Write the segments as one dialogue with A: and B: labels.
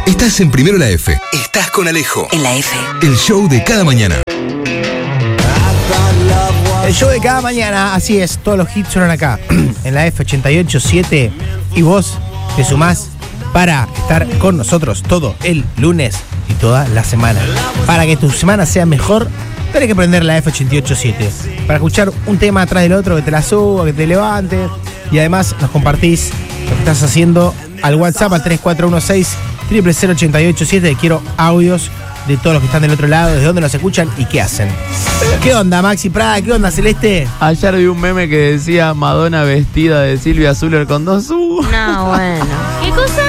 A: Estás en Primero la F. Estás con Alejo.
B: En la F.
A: El show de cada mañana.
C: El show de cada mañana, así es, todos los hits suenan acá, en la F88.7, y vos te sumás para estar con nosotros todo el lunes y toda la semana. Para que tu semana sea mejor, tenés que prender la F88.7, para escuchar un tema atrás del otro, que te la suba, que te levantes, y además nos compartís lo que estás haciendo al WhatsApp al 3416-000887. Quiero audios de todos los que están del otro lado, desde dónde nos escuchan y qué hacen. ¿Qué onda, Maxi Prada? ¿Qué onda, Celeste?
D: Ayer vi un meme que decía Madonna vestida de Silvia Zuller con dos U.
E: No, bueno. ¿Qué cosa?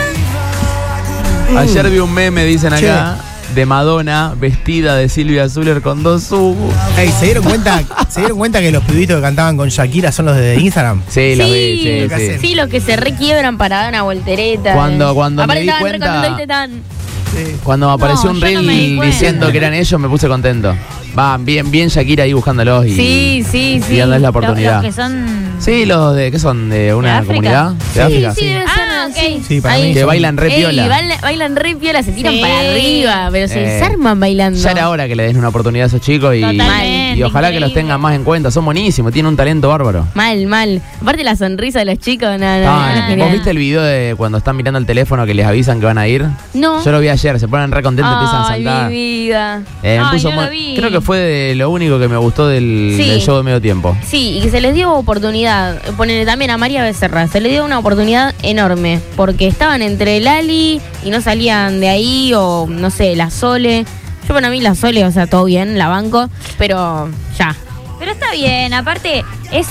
D: Ayer vi un meme, dicen acá, de Madonna vestida de Silvia Zuller con dos U.
C: Hey, ¿se dieron cuenta que los pibitos que cantaban con Shakira son los de Instagram?
D: Sí, los vi, sí.
E: Sí, los que se requiebran para dar una voltereta.
D: Cuando me di cuenta, cuando me apareció un reel diciendo que eran ellos, me puse contento. Va, bien Shakira ahí buscándolos y
E: sí.
D: y darles la oportunidad.
E: Los que son...
D: Sí, los de, ¿qué son? ¿De una comunidad? ¿De África?
E: Sí, debe ser. Okay.
C: Sí, para mí
D: que bailan re piola.
E: Bailan re piola, se tiran para arriba, pero se desarman bailando.
D: Ya era hora que le den una oportunidad a esos chicos y ojalá que los tengan más en cuenta. Son buenísimos, tienen un talento bárbaro.
E: Mal. Aparte la sonrisa de los chicos,
D: ¿Vos viste el video de cuando están mirando el teléfono que les avisan que van a ir?
E: No.
D: Yo lo vi ayer, se ponen re contentos, empiezan a saltar.
E: Mi vida.
D: Creo que fue de lo único que me gustó del show de medio tiempo.
E: Sí, y que se les dio oportunidad. Ponele también a María Becerra, se le dio una oportunidad enorme, porque estaban entre Lali y no salían de ahí, o no sé, la Sole. Yo para mí la Sole, o sea, todo bien, la banco, pero ya.
F: Pero está bien, aparte es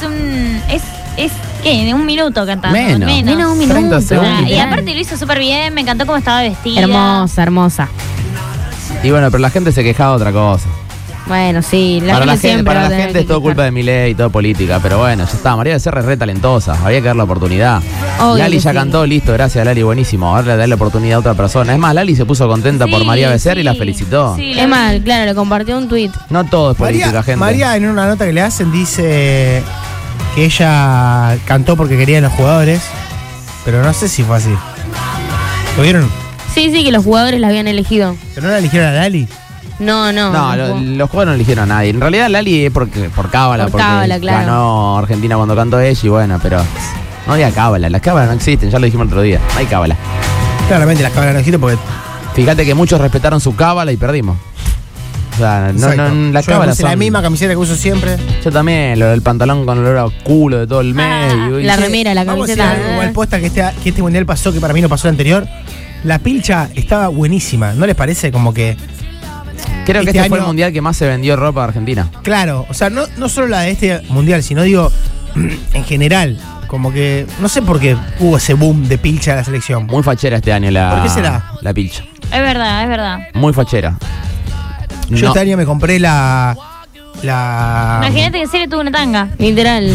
F: ¿qué? De un minuto cantando.
D: Menos
E: un minuto.
F: Y aparte lo hizo súper bien, me encantó cómo estaba vestida.
E: Hermosa.
D: Y bueno, pero la gente se quejaba de otra cosa.
E: Bueno, sí,
D: para la gente es todo culpa de Milei y todo política, pero bueno, ya está. María Becerra es re talentosa, había que darle la oportunidad. Lali ya cantó, listo, gracias Lali, buenísimo. Ahora darle la oportunidad a otra persona. Es más, Lali se puso contenta por María Becerra y la felicitó.
E: Sí, es más, claro, le compartió un tuit.
D: No todo es política, gente.
C: María, en una nota que le hacen, dice que ella cantó porque querían los jugadores, pero no sé si fue así. ¿Lo vieron?
E: Sí, que los jugadores la habían elegido.
C: ¿Pero no la eligieron a Lali?
E: No,
D: los jugadores no eligieron a nadie. En realidad Lali es por cábala, porque
E: claro.
D: Ganó Argentina cuando cantó ella y bueno, pero no había cábala. Las cábalas no existen, ya lo dijimos el otro día. No hay cábala.
C: Claramente las cábalas no existen porque...
D: Fíjate que muchos respetaron su cábala y perdimos. O sea, las cábalas son...
C: la misma camiseta que uso siempre.
D: Yo también, lo del pantalón con olor a culo de todo el mes.
E: La remera, la camiseta.
C: Igual posta que este mundial pasó, que para mí no pasó el anterior. La pilcha estaba buenísima. ¿No les parece como que...
D: Creo que este fue el mundial que más se vendió ropa de Argentina.
C: Claro, o sea, no solo la de este mundial, sino digo, en general, como que, no sé por qué hubo ese boom de pilcha de la selección.
D: Muy fachera este año
C: ¿Por qué será?
D: La pilcha.
F: Es verdad.
D: Muy fachera.
C: Yo este año me compré la...
F: Imagínate que en serio tuvo una tanga.
E: Literal.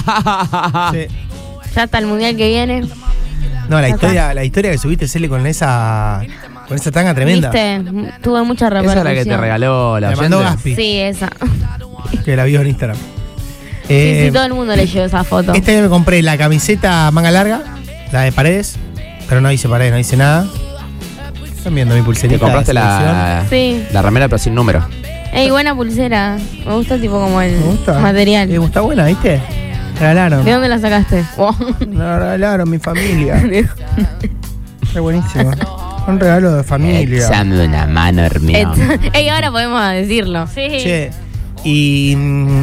C: Sí.
E: Ya hasta el mundial que viene.
C: No, la historia que subiste, Cele, con esa tanga tremenda.
E: ¿Viste? Tuve mucha repercusión.
D: Esa es la que te regaló la
C: me mandó Gaspi.
E: Sí, esa.
C: Que la vio en Instagram.
E: Sí, todo el mundo leyó esa foto.
C: Este año me compré la camiseta manga larga, la de Paredes, pero no dice Paredes, no dice nada. Están viendo mi pulserita.
D: ¿Te compraste la remera pero sin número?
E: Buena pulsera. Me gusta tipo como el material.
C: Me gusta buena, ¿viste? Regalaron.
E: ¿De dónde la sacaste?
C: La regalaron mi familia. Es buenísimo. Un regalo de familia.
D: Echando una mano, hermano.
E: Ahora podemos decirlo.
F: Sí.
C: Che. Y...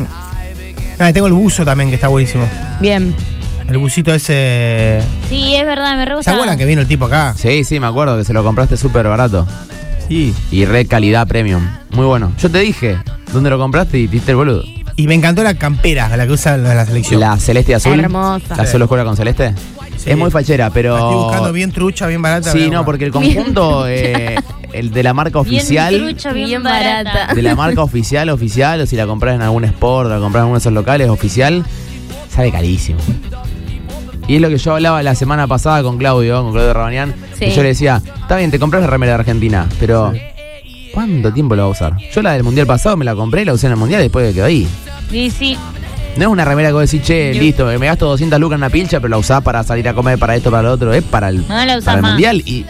C: tengo el buzo también, que está buenísimo.
E: Bien.
C: El busito ese...
F: Sí, es verdad, me re gusta.
C: ¿Se acuerdan que vino el tipo acá?
D: Sí, me acuerdo que se lo compraste súper barato.
C: Sí.
D: Y re calidad premium. Muy bueno. Yo te dije dónde lo compraste y te diste el boludo.
C: Y me encantó la campera, la que usa la selección.
D: La celeste y azul.
E: Hermosa.
D: La azul oscura con celeste. Sí. Es muy fachera, pero...
C: La estoy buscando bien trucha, bien barata.
D: Sí, no, porque el conjunto, el de la marca oficial...
F: Bien trucha, bien barata.
D: De la marca oficial, o si la compras en algún sport, la compras en alguno de esos locales, oficial, sale carísimo. Y es lo que yo hablaba la semana pasada con Claudio Rabanian. Sí. Y yo le decía, está bien, te compras la remera de Argentina, pero... ¿cuánto tiempo lo va a usar? Yo la del mundial pasado me la compré, la usé en el mundial y después quedó ahí.
F: Sí.
D: No es una remera que vos decís, listo, me gasto 200 lucas en una pilcha, pero la usás para salir a comer, para esto, para lo otro. Es para el,
F: no la usás
D: para el
F: más.
D: mundial y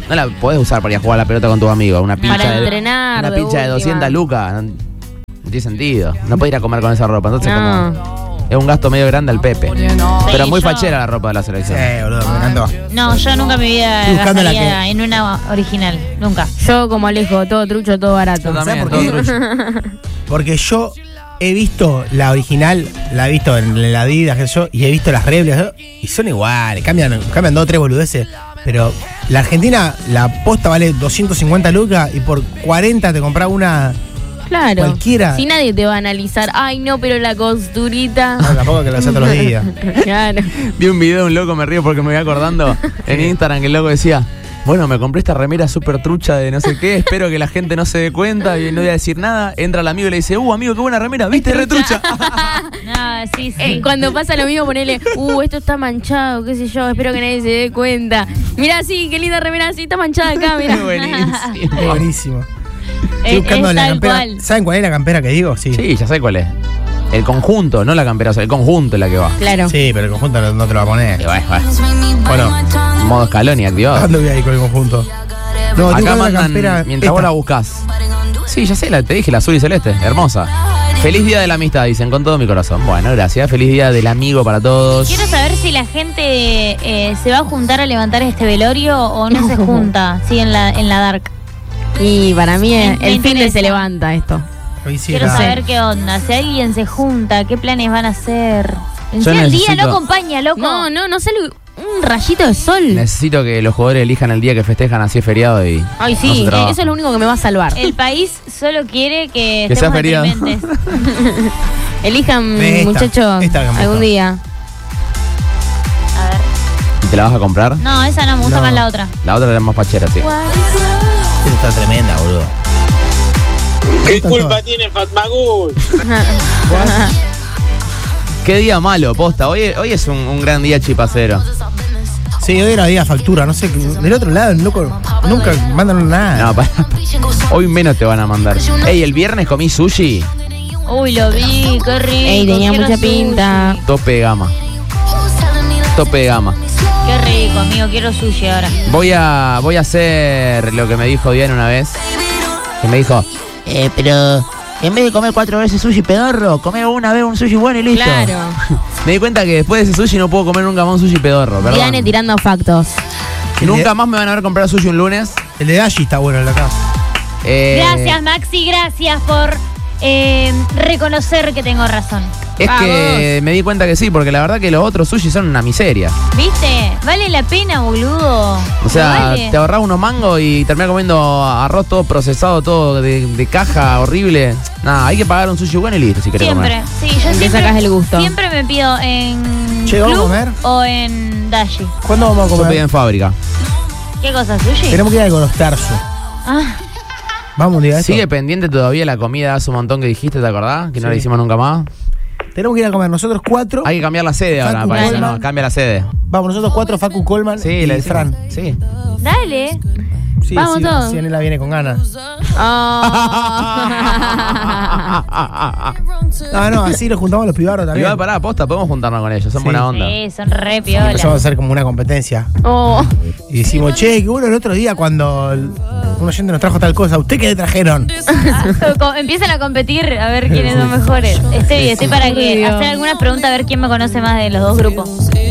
D: no la podés usar para ir a jugar a la pelota con tus amigos. Una pincha
E: Para
D: de,
E: entrenar,
D: una
E: de
D: pincha de
E: última.
D: 200 lucas. No tiene sentido. No podés ir a comer con esa ropa. Entonces,
E: No.
D: como es un gasto medio grande al Pepe. Pero muy
F: yo-
D: fachera la ropa de la selección.
C: Boludo, me encantó.
F: No, yo nunca en mi vida
C: Estoy buscando la
F: gastaría en una original. Nunca.
E: Yo como Alejo, todo trucho, todo barato.
D: Yo también,
C: ¿Sabes por
D: todo
C: qué?
D: trucho.
C: Porque yo he visto la original, la he visto en la Adidas, qué sé yo, y he visto las réplicas, y son iguales, cambian 2 o 3 boludeces. Pero la Argentina, la posta vale 250 lucas y por 40 te compras una.
E: Claro.
C: Cualquiera.
E: Si nadie te va a analizar, ay no, pero la costurita.
C: No, tampoco que lo hace todos los días.
E: Claro.
D: Vi un video de un loco, me río porque me voy acordando en Instagram que el loco decía: bueno, me compré esta remera súper trucha de no sé qué, espero que la gente no se dé cuenta y no voy a decir nada. Entra el amigo y le dice: amigo, qué buena remera, ¿viste? Retrucha.
F: No, sí, sí.
E: Cuando pasa lo mismo, ponele, esto está manchado, qué sé yo, espero que nadie se dé cuenta. Mirá, sí, qué linda remera, sí, está manchada acá, mirá.
D: Buenísimo.
C: Buenísimo. Estoy
F: Es
C: buscando la
F: tal
C: campera.
F: cual.
C: ¿Saben cuál es la campera que digo? Sí.
D: Sí, ya sé cuál es. El conjunto, no la campera, o sea, el conjunto es la que va.
E: Claro.
C: Sí, pero el conjunto no te lo va a poner.
D: Y bueno,
C: Bueno,
D: modo escalón y activado.
C: ¿dónde voy a ir con el conjunto? No,
D: Acá
C: tengo una
D: mandan,
C: campera.
D: mientras vos
C: esta.
D: la buscás. Sí, ya sé, te dije, la azul y celeste, hermosa. Feliz día de la amistad, dicen, con todo mi corazón. Bueno, gracias. Feliz día del amigo para todos.
F: Quiero saber si la gente se va a juntar a levantar este velorio o no se junta, sí, en la Dark.
E: Y para mí
F: Me
E: el fin de
F: interesa.
E: se levanta esto.
C: Hoy sí
F: Quiero
C: era-
F: saber qué onda, si alguien se junta, qué planes van a hacer. En
D: Yo
F: sí, el día
D: necesito-
F: no acompaña, loco.
E: No sale un rayito de sol.
D: Necesito que los jugadores elijan el día que festejan, así es feriado y
E: Ay,
D: no
E: sí,
D: se trabaja.
E: eso es lo único que me va a salvar.
F: El país solo quiere que
D: Que sea
F: estemos
D: feriado.
F: deprimentes.
E: Elijan,
C: Esta,
E: muchachos,
C: esta que me
E: algún
C: gustó.
E: día.
F: A ver.
D: ¿Y te la vas a comprar?
F: No, esa no, me gusta
C: No.
F: más la otra.
D: La otra era más fachera, sí.
C: Esta está tremenda, boludo.
B: ¿Qué
C: Está
B: culpa
C: toda.
B: tiene Fatmagul?
D: Qué día malo, posta. Hoy es un gran día chipacero.
C: Sí, hoy era día factura, no sé. Del otro lado, loco, nunca mandan nada.
D: No, hoy menos te van a mandar. Ey, el viernes comí sushi,
F: Uy, lo vi, qué rico.
E: Ey, tenía
F: quiero
E: mucha
F: sushi.
E: pinta.
D: tope de gama. Tope de gama.
F: Qué rico, amigo, quiero sushi ahora.
D: Voy a hacer lo que me dijo Diana una vez. Que me dijo, pero en vez de comer 4 veces sushi pedorro, comer una vez un sushi bueno y listo.
E: Claro.
D: Me di cuenta que después de ese sushi no puedo comer nunca más un sushi pedorro, perdón.
E: Diane tirando factos.
D: Y nunca más me van a ver comprar sushi un lunes.
C: El de Dashi está bueno, el de acá.
F: Gracias, Maxi, gracias por reconocer que tengo razón.
D: Es que me di cuenta que sí, porque la verdad que los otros sushi son una miseria.
F: ¿Viste? Vale la pena, boludo.
D: O sea,
F: Vale.
D: te ahorras unos mangos y terminás comiendo arroz todo procesado, todo de caja horrible. Nada, hay que pagar un sushi bueno y listo si querés
F: Siempre,
D: comer.
F: sí, yo
E: Le
F: siempre,
E: sacas el gusto.
F: siempre me pido en
C: Che, ¿vamos a
F: Club
C: comer?
F: o en Dashi.
C: ¿Cuándo vamos a
D: Yo pedí
C: comer?
D: en fábrica.
F: ¿Qué cosa, sushi?
C: Tenemos que ir al Gorostarzo.
F: Ah,
C: Vamos un día de esto.
D: Sigue pendiente todavía la comida hace un montón que dijiste, ¿te acordás? Que no
C: Sí.
D: la hicimos nunca más.
C: Tenemos que ir a comer nosotros 4.
D: Hay que cambiar la sede ahora,
C: Facu
D: para eso,
C: Colman.
D: no, cambia la sede.
C: Vamos, nosotros 4, Facu Colman
D: Sí,
C: y
D: le decimos.
C: Fran.
D: Sí.
F: dale.
C: Sí,
E: Vamos
C: sí,
E: todos.
C: sí, Anela viene con ganas.
E: Ah.
C: No, así nos juntamos los pibarros también.
D: Igual, pará, posta, podemos juntarnos con ellos, son
C: Sí.
D: buena onda.
F: Sí, son re
C: Y empezamos a
F: piolas.
C: hacer como una competencia.
E: Oh.
C: Y decimos, che, qué bueno el otro día cuando un oyente nos trajo tal cosa. ¿Usted qué le trajeron?
F: Empiezan a competir a ver quiénes son mejores. Estoy para que
E: Dios.
F: hacer algunas preguntas a ver quién me conoce más de los dos grupos.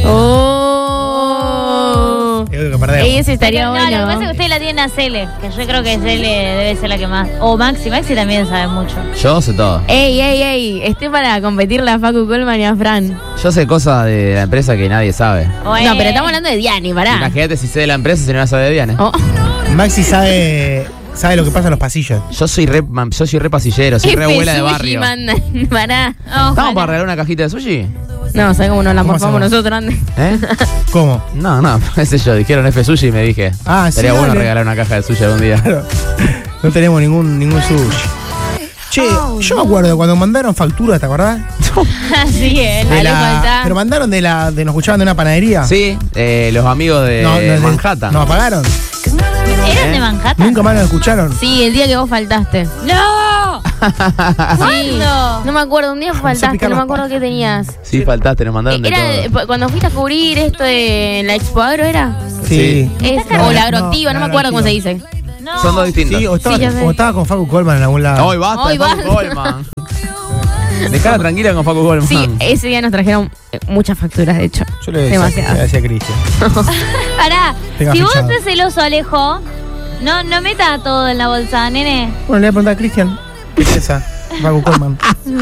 E: Oh.
C: Creo que perdemos.
E: Ese estaría
F: No,
E: bueno.
F: lo que pasa es que usted la tiene a Cele, que yo creo que Cele debe ser la que más. O Maxi también sabe mucho.
D: Yo sé todo.
E: Ey, estoy para competirle a Facu Colman y a Fran.
D: Yo sé cosas de la empresa que nadie sabe.
E: No, pero estamos hablando de Diani, pará.
D: Imagínate si sé de la empresa, si no la sabe de Diana.
E: Oh.
C: Maxi sabe lo que pasa en los pasillos.
D: Yo soy re pasillero, soy re abuela de
E: Sushi
D: barrio.
E: mandan, pará.
D: ¿Estamos para regalar una cajita de sushi?
E: No, ¿sabes cómo nos la
C: ¿Cómo
E: morfamos
C: hacemos?
E: nosotros antes?
D: ¿Eh?
C: ¿Cómo?
D: No, qué sé yo, dijeron F Sushi y me dije.
C: Ah, sí,
D: Estaría bueno
C: dale.
D: regalar una caja de sushi algún día.
C: Claro. No tenemos ningún sushi. Che, yo me acuerdo cuando mandaron facturas, ¿te acordás?
F: Así es.
C: De
E: Dale, falta.
C: pero mandaron de nos escuchaban de una panadería.
D: Sí, los amigos de
C: No, no,
D: Manhattan.
C: ¿Nos apagaron?
F: ¿Eran de Manhattan?
C: Nunca más nos escucharon.
E: Sí, el día que vos faltaste.
F: ¡No!
E: Sí.
F: ¿Cuándo?
E: No me acuerdo, un día faltaste,
C: picar
E: no me
C: las
E: acuerdo qué tenías.
D: Sí, faltaste, nos mandaron de
E: Era
D: todo.
E: cuando fuiste a cubrir esto de la Expo Agro, ¿era?
C: Sí.
E: O la agrontiva, no me acuerdo cómo se dice.
F: No.
D: Son dos distintos.
C: Sí, o estaba,
E: Sí, ya sé.
C: o estaba con Facu Colman en algún lado.
D: Hoy basta
E: Hoy
D: de Facu
E: basta.
D: Goldman. Dejala tranquila con Facu Goldman.
E: Sí, ese día nos trajeron muchas facturas, de hecho.
C: Yo le decía
E: Demasiadas.
C: a Cristian.
F: Pará,
C: Tenga
F: si vos
C: fichado.
F: sos celoso, Alejo, no meta todo en la bolsa, nene.
C: Bueno, le voy a preguntar a Cristian. ¿Qué es esa? Facu Colman.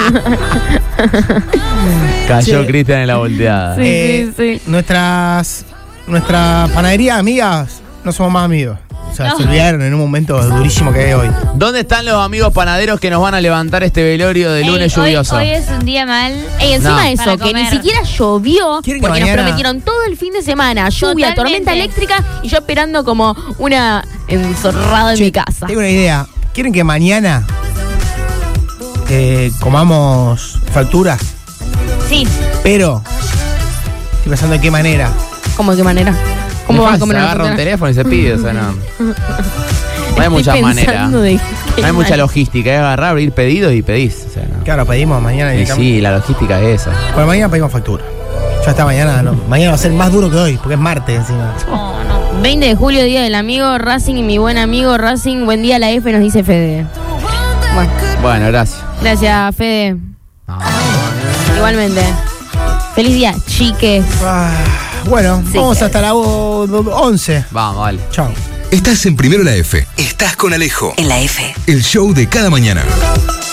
D: Cayó
C: Sí.
D: Cristian en la volteada.
E: Sí, sí.
C: Nuestra panadería, amigas, no somos más amigos. O sea,
F: No.
C: se olvidaron en un momento durísimo que hay hoy.
D: ¿Dónde están los amigos panaderos que nos van a levantar este velorio de lunes
F: Ey,
D: lluvioso?
F: Hoy es un día mal.
E: Ey, encima
D: No.
E: de eso,
F: Para
E: que ni
F: comer.
E: siquiera llovió,
C: ¿Quieren que
E: porque nos
C: mañana-
E: prometieron todo el fin de semana, lluvia,
F: Totalmente.
E: tormenta eléctrica, y yo esperando como una enzorrada en
C: Che,
E: mi casa.
C: Tengo una idea. ¿Quieren que mañana comamos facturas?
F: Sí.
C: Pero estoy pensando en qué manera.
E: ¿Cómo de qué manera? ¿Cómo vas a comer
D: Se
E: una
D: agarra un
E: factura?
D: teléfono y se pide, o sea, no. No hay muchas
E: Estoy
D: maneras.
E: pensando de qué
D: No hay mucha
E: manera.
D: logística, es agarrar, abrir pedidos y pedís. O sea, no.
C: Claro, pedimos mañana
D: Y
C: directamente.
D: sí, la logística es esa.
C: Bueno, mañana pedimos factura. Ya está mañana, no. Mañana va a ser más duro que hoy, porque es martes encima.
F: Oh, no.
E: 20 de julio, día del amigo Racing y mi buen amigo Racing. Buen día, la F, nos dice Fede. Bueno,
D: Bueno, gracias.
E: gracias, Fede. Igualmente. Feliz día, chiques.
C: Ah, bueno,
E: Sí.
C: vamos hasta la 11.
D: Vamos, vale.
C: Chao.
A: Estás en Primero la F. Estás con Alejo.
G: En la F.
A: El show de cada mañana.